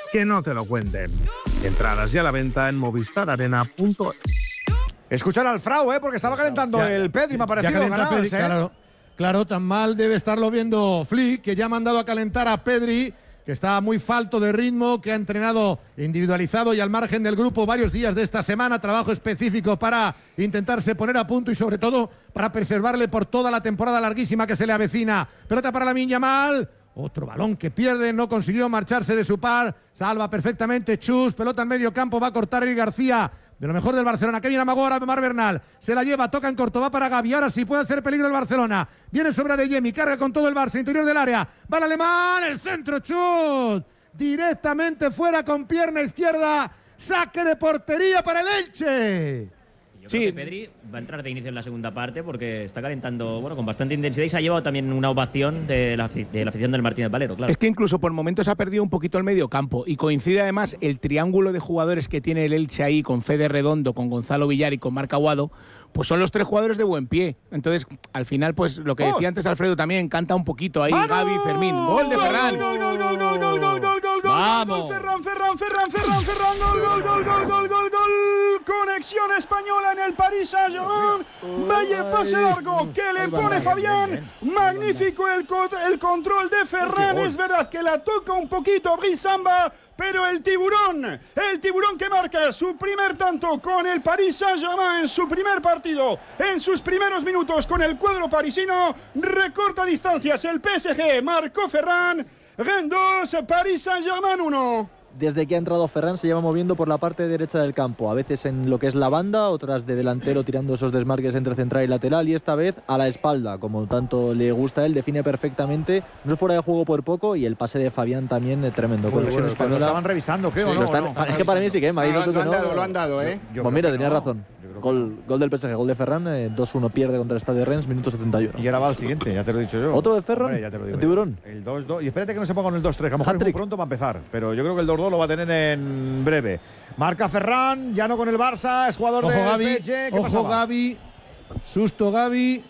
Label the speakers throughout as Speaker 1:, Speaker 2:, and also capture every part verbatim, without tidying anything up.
Speaker 1: que no te lo cuenten. Entradas ya a la venta en movistar arena punto es.
Speaker 2: Escuchar al Frau, ¿eh? Porque estaba calentando
Speaker 3: ya,
Speaker 2: el Pedri, me ha parecido. Ganadas,
Speaker 3: Pedri,
Speaker 2: ¿eh?
Speaker 3: claro, claro, tan mal debe estarlo viendo Flick, que ya ha mandado a calentar a Pedri, que está muy falto de ritmo, que ha entrenado individualizado y al margen del grupo varios días de esta semana, trabajo específico para intentarse poner a punto y sobre todo para preservarle por toda la temporada larguísima que se le avecina. Pelota para Lamine Yamal, otro balón que pierde, no consiguió marcharse de su par, salva perfectamente Chus, pelota en medio campo, va a cortar Eric García, de lo mejor del Barcelona, que viene Amago ahora, Mar Bernal, se la lleva, toca en corto, va para Gavi, ahora sí puede hacer peligro el Barcelona, viene sobre Adeyemi, carga con todo el Barça, interior del área, va el alemán, el centro, chut, directamente fuera con pierna izquierda, saque de portería para el Elche.
Speaker 4: Yo creo sí. que Pedri va a entrar de inicio en la segunda parte porque está calentando bueno, con bastante intensidad y se ha llevado también una ovación de la, de la afición del Martínez Valero, claro.
Speaker 5: Es que incluso por momentos ha perdido un poquito el medio campo y coincide además el triángulo de jugadores que tiene el Elche ahí con Fede Redondo, con Gonzalo Villar y con Marc Aguado, pues son los tres jugadores de buen pie. Entonces, al final, pues lo que decía oh. antes Alfredo también, canta un poquito ahí, ¡Mano! Gavi, Fermín, gol de Ferran.
Speaker 2: Gol, gol, gol, gol, gol, gol, gol, gol,
Speaker 5: ¡Vamos!
Speaker 2: gol, Ferran, Ferran, Ferran, Ferran, Ferran, gol, gol, gol, gol, gol, gol, gol, conexión española en el Paris Saint-Germain, vaya pase largo que le pone Fabián, magnífico el, el control de Ferran, es verdad que la toca un poquito Brisamba, pero el tiburón, el tiburón que marca su primer tanto con el Paris Saint-Germain en su primer partido, en sus primeros minutos con el cuadro parisino, recorta distancias el P S G, marcó Ferran, Rennes dos, Paris Saint-Germain uno.
Speaker 6: Desde que ha entrado Ferran se lleva moviendo por la parte derecha del campo, a veces en lo que es la banda, otras de delantero tirando esos desmarques entre central y lateral y esta vez a la espalda, como tanto le gusta a él, define perfectamente, no es fuera de juego por poco y el pase de Fabián también es tremendo.
Speaker 2: Bueno, bueno, española. Lo estaban revisando, creo, sí, ¿no?
Speaker 6: Están,
Speaker 2: no,
Speaker 6: es que para mí sí que me ha dicho
Speaker 5: no,
Speaker 6: tú
Speaker 5: lo
Speaker 6: que
Speaker 5: han
Speaker 6: no.
Speaker 5: dado, lo han dado, ¿eh?
Speaker 6: Yo pues mira, tenías no. razón. Gol, gol del P S G, gol de Ferran, eh, dos uno pierde contra el Stade Rennes, minuto setenta y uno.
Speaker 2: Y ahora va al siguiente, ya te lo he dicho yo.
Speaker 6: ¿Otro de Ferran?
Speaker 2: Hombre, ya te lo digo
Speaker 6: ¿El tiburón?
Speaker 2: Ya. El dos dos. Y espérate que no se ponga en el dos tres, que a lo mejor es muy pronto va a empezar. Pero yo creo que el dos dos lo va a tener en breve. Marca Ferran, ya no con el Barça, es jugador
Speaker 3: ojo,
Speaker 2: de
Speaker 3: Gavi,
Speaker 2: P S G. ¿Qué
Speaker 3: ojo
Speaker 2: pasaba?
Speaker 3: Gavi, susto Gavi.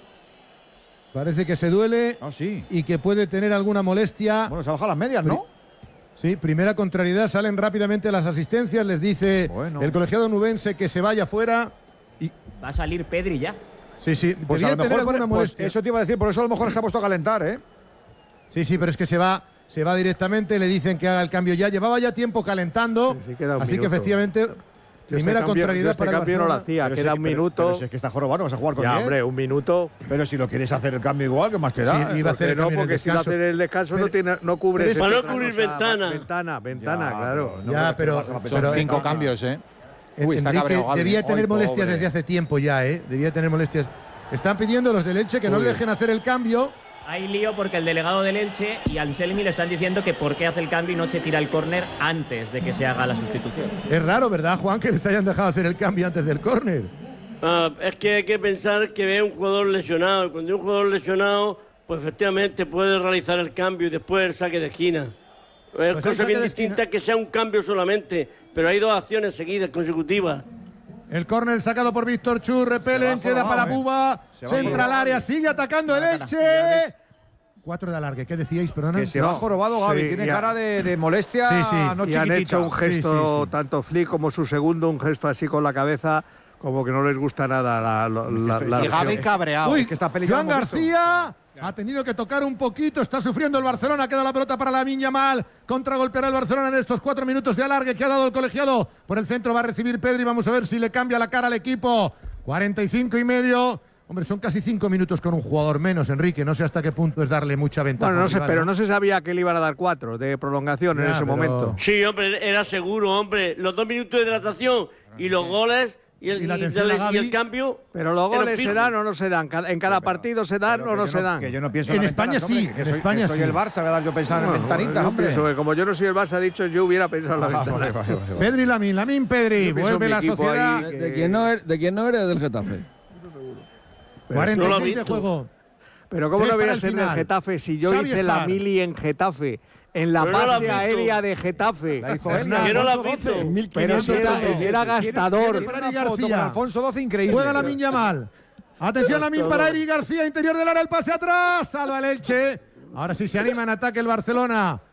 Speaker 3: Parece que se duele
Speaker 2: oh, sí.
Speaker 3: y que puede tener alguna molestia.
Speaker 2: Bueno, se ha bajado las medias, ¿no?
Speaker 3: Sí, primera contrariedad, salen rápidamente las asistencias, les dice bueno. el colegiado nubense que se vaya fuera. Y
Speaker 4: va a salir Pedri ya.
Speaker 3: Sí, sí,
Speaker 2: pues a lo mejor por, pues eso te iba a decir, por eso a lo mejor se ha puesto a calentar, ¿eh?
Speaker 3: Sí, sí, pero es que se va, se va directamente, le dicen que haga el cambio ya. Llevaba ya tiempo calentando, sí, sí, así minuto. que efectivamente, yo primera
Speaker 7: este
Speaker 3: contrariedad
Speaker 7: este
Speaker 3: para el
Speaker 7: cambio no lo hacía,
Speaker 2: pero
Speaker 7: queda
Speaker 2: si,
Speaker 7: un
Speaker 2: pero,
Speaker 7: minuto.
Speaker 2: Pero si es que está jorobado, vas a jugar con
Speaker 7: ya,
Speaker 2: diez.
Speaker 7: hombre, un minuto.
Speaker 2: Pero si lo quieres hacer el cambio igual, ¿qué más te da?
Speaker 3: Sí, iba a hacer el
Speaker 7: no,
Speaker 3: cambio
Speaker 7: porque
Speaker 3: el
Speaker 7: si va a hacer el descanso pero, no, tiene, no cubre.
Speaker 8: Para no cubrir ventana.
Speaker 7: Ventana, ventana,
Speaker 2: ya,
Speaker 7: claro.
Speaker 2: No,
Speaker 3: ya, pero,
Speaker 5: son cinco no, cambios, ¿eh?
Speaker 3: Uy, está Enrique debía tener Oy, molestias pobre. desde hace tiempo ya, ¿eh? Debía tener molestias. Están pidiendo los del Elche que Uy. no le dejen hacer el cambio.
Speaker 4: Hay lío porque el delegado del Elche y Anselmi le están diciendo que por qué hace el cambio y no se tira el córner antes de que se haga la sustitución.
Speaker 3: Es raro, ¿verdad, Juan, que les hayan dejado hacer el cambio antes del córner?
Speaker 8: Ah, es que hay que pensar que ve un jugador lesionado y cuando hay un jugador lesionado, pues efectivamente puede realizar el cambio y después el saque de esquina. Es pues cosa bien distinta que sea un cambio solamente, pero hay dos acciones seguidas, consecutivas.
Speaker 3: El córner sacado por Víctor Chus, repelen, queda para eh. Buba, centra al área, sigue atacando el Elche. Cuatro de alargue, ¿qué decíais? Perdona.
Speaker 2: Que se no. va jorobado Gavi, sí, tiene ya. cara de, de molestia, sí, sí. no
Speaker 7: y
Speaker 2: chiquitita.
Speaker 7: Han hecho un gesto, sí, sí, sí. tanto Flick como su segundo, un gesto así con la cabeza, como que no les gusta nada la, la, la, la
Speaker 5: y Gavi cabreado.
Speaker 3: Uy, que está Joan García ha tenido que tocar un poquito, está sufriendo el Barcelona, queda la pelota para Lamine Yamal, contragolpeará el Barcelona en estos cuatro minutos de alargue que ha dado el colegiado. Por el centro va a recibir Pedri, vamos a ver si le cambia la cara al equipo. cuarenta y cinco y medio. Hombre, son casi cinco minutos con un jugador menos, Enrique. No sé hasta qué punto es darle mucha ventaja.
Speaker 7: Bueno, no sé,
Speaker 3: rival,
Speaker 7: pero
Speaker 3: ¿no?
Speaker 7: no se sabía que le iban a dar cuatro de prolongación ya, en ese pero... momento.
Speaker 8: Sí, hombre, era seguro, hombre. Los dos minutos de hidratación y los goles y el, y, y, y el cambio.
Speaker 7: Pero los goles se dan o no se dan. En cada partido se dan o no se dan.
Speaker 2: Que yo no pienso
Speaker 3: en,
Speaker 2: en
Speaker 3: España
Speaker 2: ventanas,
Speaker 3: sí.
Speaker 2: Hombre, que
Speaker 3: en
Speaker 2: soy,
Speaker 3: España
Speaker 2: que soy
Speaker 3: sí.
Speaker 2: el Barça, ¿verdad? Yo pensaba
Speaker 7: no,
Speaker 2: en ventanitas,
Speaker 7: no,
Speaker 2: hombre.
Speaker 7: Pienso que como yo no soy el Barça, ha dicho, yo hubiera pensado en la
Speaker 2: ah,
Speaker 7: ventana.
Speaker 2: Vale, vale, vale, vale.
Speaker 3: Pedri Lamine, Lamine Pedri. Vuelve la sociedad.
Speaker 9: Que... ¿De, quién no eres, ¿De quién no eres? Del Getafe.
Speaker 3: cuarenta y seis de juego.
Speaker 7: Pero ¿cómo no voy a ser del Getafe si yo Xavi hice Spar. la mili en Getafe? En la
Speaker 8: pero
Speaker 7: base
Speaker 8: no la
Speaker 7: aérea de Getafe.
Speaker 2: La hizo él.
Speaker 8: Yo no la visto.
Speaker 7: Pero si era, era gastador.
Speaker 3: Para García.
Speaker 2: Alfonso doce, increíble.
Speaker 3: Juega Lamine Yamal. Atención Lamine para Eric García, interior del área, el pase atrás. Salva el Elche. Ahora sí se anima en ataque el Barcelona.